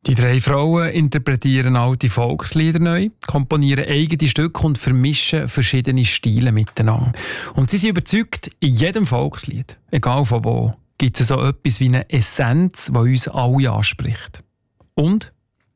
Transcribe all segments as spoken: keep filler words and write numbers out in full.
Die drei Frauen interpretieren alte Volkslieder neu, komponieren eigene Stücke und vermischen verschiedene Stile miteinander. Und sie sind überzeugt, in jedem Volkslied, egal von wo, gibt es so etwas wie eine Essenz, die uns alle anspricht. Und?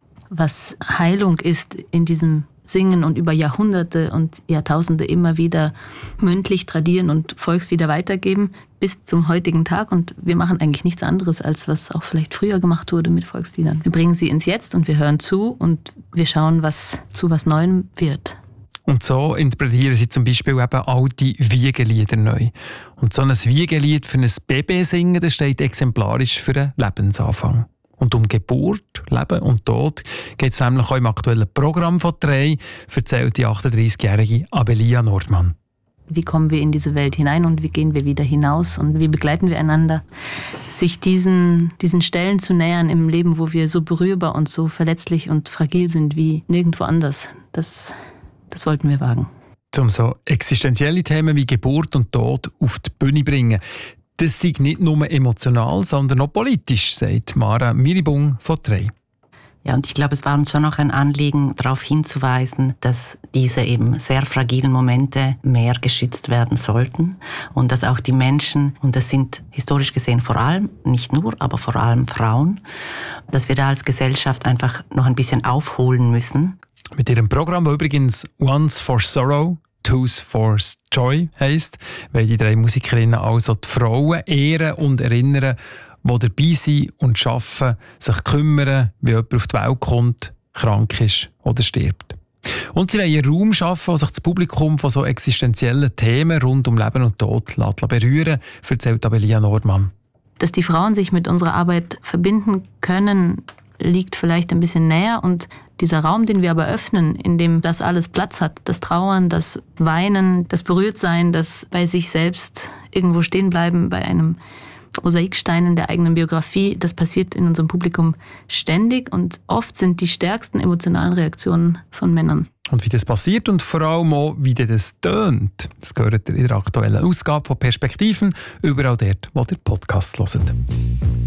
Was Heilung ist in diesem Singen und über Jahrhunderte und Jahrtausende immer wieder mündlich tradieren und Volkslieder weitergeben bis zum heutigen Tag. Und wir machen eigentlich nichts anderes, als was auch vielleicht früher gemacht wurde mit Volksliedern. Wir bringen sie ins Jetzt und wir hören zu und wir schauen, was zu was Neuem wird. Und so interpretieren sie zum Beispiel eben alte Wiegelieder neu. Und so ein Wiegelied für ein Baby singen, das steht exemplarisch für einen Lebensanfang. Und um Geburt, Leben und Tod geht es nämlich auch im aktuellen Programm von drei, erzählt die achtunddreißigjährige Abelia Nordmann. Wie kommen wir in diese Welt hinein und wie gehen wir wieder hinaus und wie begleiten wir einander, sich diesen, diesen Stellen zu nähern im Leben, wo wir so berührbar und so verletzlich und fragil sind wie nirgendwo anders. Das, das wollten wir wagen. Um so existenzielle Themen wie Geburt und Tod auf die Bühne bringen. Das sei nicht nur emotional, sondern auch politisch, sagt Mara Miribung von drei. Ja, und ich glaube, es war uns schon auch ein Anliegen, darauf hinzuweisen, dass diese eben sehr fragilen Momente mehr geschützt werden sollten und dass auch die Menschen, und das sind historisch gesehen vor allem, nicht nur, aber vor allem Frauen, dass wir da als Gesellschaft einfach noch ein bisschen aufholen müssen. Mit ihrem Programm, das übrigens Once for Sorrow, Two's for Joy heisst, weil die drei Musikerinnen also die Frauen ehren und erinnern, die dabei sind und arbeiten, sich kümmern, wie jemand auf die Welt kommt, krank ist oder stirbt. Und sie wollen einen Raum schaffen, wo sich das Publikum von so existenziellen Themen rund um Leben und Tod berühren lässt, erzählt Abelia Nordmann. Dass die Frauen sich mit unserer Arbeit verbinden können, liegt vielleicht ein bisschen näher und dieser Raum, den wir aber öffnen, in dem das alles Platz hat, das Trauern, das Weinen, das Berührtsein, das bei sich selbst irgendwo stehen bleiben, bei einem Mosaikstein in der eigenen Biografie, das passiert in unserem Publikum ständig und oft sind die stärksten emotionalen Reaktionen von Männern. Und wie das passiert und vor allem auch, wie das tönt, das gehört in der aktuellen Ausgabe von Perspektiven, überall dort, wo ihr Podcast hört.